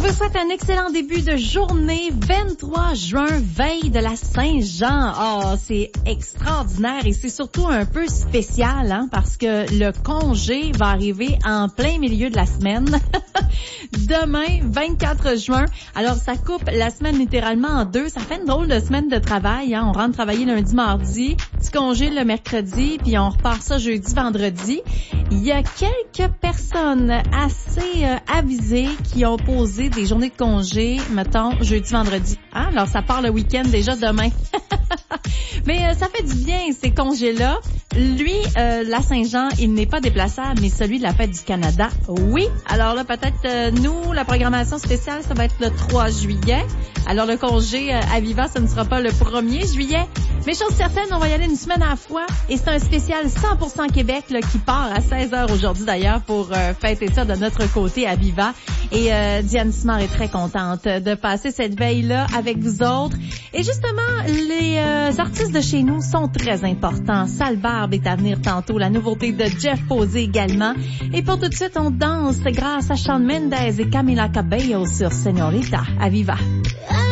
vous souhaite un excellent début de journée, 23 juin, veille de la Saint-Jean. Oh, c'est extraordinaire et c'est surtout un peu spécial, hein, parce que le congé va arriver en plein milieu de la semaine. Demain, 24 juin. Alors, ça coupe la semaine littéralement en deux. Ça fait une drôle de semaine de travail, hein. On rentre travailler lundi, mardi, petit congé le mercredi, puis on repart ça jeudi, vendredi. Il y a quelques personnes assez avisées qui ont posé des journées de congé, mettons, jeudi, vendredi. Hein? Alors, ça part le week-end déjà demain. Mais ça fait du bien, ces congés-là. Lui, la Saint-Jean, il n'est pas déplaçable, mais celui de la fête du Canada, oui. Alors là, peut-être, nous, la programmation spéciale, ça va être le 3 juillet. Alors, le congé à Viva, ce ne sera pas le 1er juillet. Mais chose certaine, on va y aller une semaine à la fois. Et c'est un spécial 100% Québec là, qui part à 16h aujourd'hui d'ailleurs pour fêter ça de notre côté à Viva. Et Diane Simard est très contente de passer cette veille-là avec vous autres. Et justement, les artistes de chez nous sont très importants. Sale Barbe est à venir tantôt. La nouveauté de Jeff Posey également. Et pour tout de suite, on danse grâce à Shawn Mendes et Camila Cabello sur Señorita à Viva.